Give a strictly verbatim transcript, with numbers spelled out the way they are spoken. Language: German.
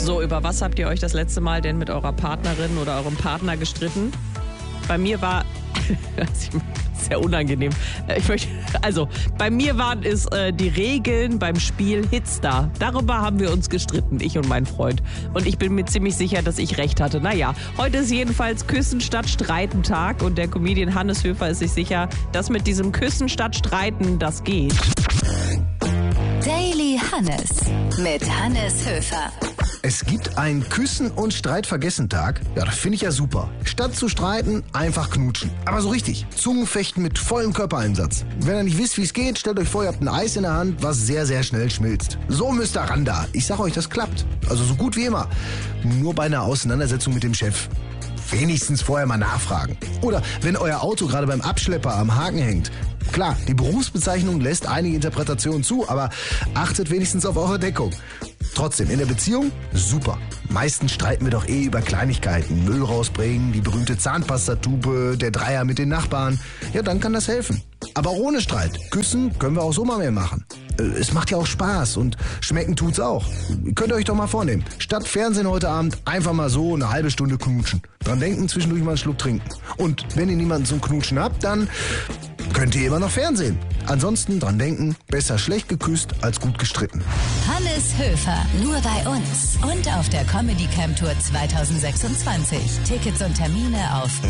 So, über was habt ihr euch das letzte Mal denn mit eurer Partnerin oder eurem Partner gestritten? Bei mir war... sehr unangenehm. Ich möchte, also, bei mir waren es äh, die Regeln beim Spiel Hitstar. Darüber haben wir uns gestritten, ich und mein Freund. Und ich bin mir ziemlich sicher, dass ich recht hatte. Naja, heute ist jedenfalls Küssen statt Streiten Tag und der Comedian Hannes Höfer ist sich sicher, dass mit diesem Küssen statt Streiten das geht. Daily Hannes mit Hannes Höfer. Es gibt einen Küssen- und Streitvergessen-Tag. Ja, das finde ich ja super. Statt zu streiten, einfach knutschen. Aber so richtig. Zungenfechten mit vollem Körpereinsatz. Wenn ihr nicht wisst, wie es geht, stellt euch vor, ihr habt ein Eis in der Hand, was sehr, sehr schnell schmilzt. So müsst ihr ran da. Ich sag euch, das klappt. Also so gut wie immer. Nur bei einer Auseinandersetzung mit dem Chef. Wenigstens vorher mal nachfragen. Oder wenn euer Auto gerade beim Abschlepper am Haken hängt. Klar, die Berufsbezeichnung lässt einige Interpretationen zu, aber achtet wenigstens auf eure Deckung. Trotzdem, in der Beziehung, super. Meistens streiten wir doch eh über Kleinigkeiten. Müll rausbringen, die berühmte Zahnpastatube, der Dreier mit den Nachbarn. Ja, dann kann das helfen. Aber ohne Streit. Küssen können wir auch so mal mehr machen. Es macht ja auch Spaß und schmecken tut's auch. Könnt ihr euch doch mal vornehmen. Statt Fernsehen heute Abend einfach mal so eine halbe Stunde knutschen. Dran denken, zwischendurch mal einen Schluck trinken. Und wenn ihr niemanden zum Knutschen habt, dann könnt ihr immer noch Fernsehen. Ansonsten dran denken, besser schlecht geküsst als gut gestritten. Hannes Höfer, nur bei uns und auf der Comedy Camp Tour zwanzig sechsundzwanzig. Tickets und Termine auf